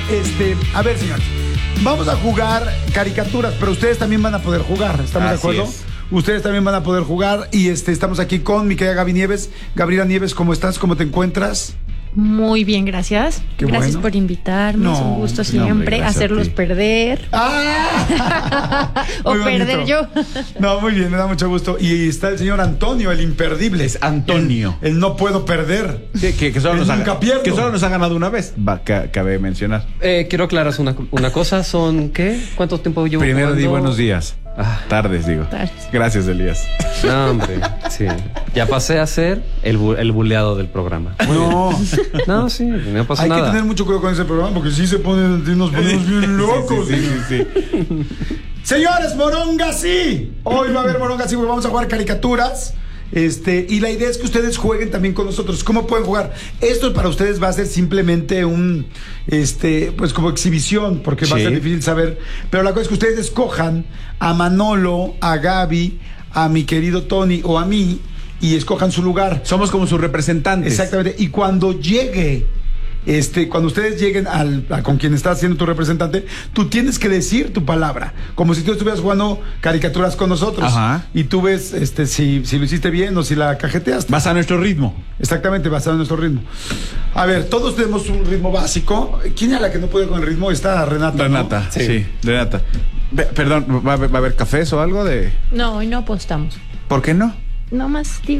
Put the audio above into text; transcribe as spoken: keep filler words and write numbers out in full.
este, a ver, señores, vamos a jugar caricaturas, pero ustedes también van a poder jugar, ¿estamos Así de acuerdo? es. Ustedes también van a poder jugar y este, estamos aquí con mi querida Gaby Nieves. Gabriela Nieves, ¿cómo estás? ¿Cómo te encuentras? Muy bien, gracias. Qué gracias bueno. por invitarme. No, es un gusto no, siempre hombre, gracias a hacerlos ti. perder. ¡Ah! O Muy bonito. perder yo. No, muy bien, me da mucho gusto. Y está el señor Antonio, el imperdible. Es Antonio. El, el no puedo perder. Sí, que, que, solo El nos ha, nunca pierdo. que solo nos ha ganado una vez. Va, ca- cabe mencionar. Eh, quiero aclarar una, una cosa. ¿Son qué? ¿Cuánto tiempo llevo Primero jugando? di buenos días. Ah. Tardes, digo. Tardes. Gracias, Elías. No, hombre. Sí. Ya pasé a ser el, bu- el buleado del programa. Muy No, bien. No, sí. No pasa hay nada. que tener mucho cuidado con ese programa porque sí se ponen, nos ponemos bien locos. Sí, sí, sí, sí, sí. Señores, Moronga sí. Hoy va a haber Moronga sí, porque vamos a jugar caricaturas. Este, y la idea es que ustedes jueguen también con nosotros. ¿Cómo pueden jugar? Esto para ustedes va a ser simplemente un, este, pues como exhibición, porque va a Sí. ser difícil saber. Pero la cosa es que ustedes escojan a Manolo, a Gaby, a mi querido Tony o a mí y escojan su lugar. Somos como sus representantes. Exactamente. Y cuando llegue, este, cuando ustedes lleguen al, a con quien estás siendo tu representante, tú tienes que decir tu palabra, como si tú estuvieras jugando caricaturas con nosotros. Ajá. Y tú ves, este, si, si lo hiciste bien o si la cajeteaste. Vas a nuestro ritmo. Exactamente, basado en nuestro ritmo. A ver, todos tenemos un ritmo básico. ¿Quién es la que no puede con el ritmo? Está Renata. ¿no? Renata, sí. Sí. Renata. Ve- Perdón, ¿va a, haber, ¿va a haber cafés o algo de...? No, hoy no apostamos. ¿Por qué no? No más digo.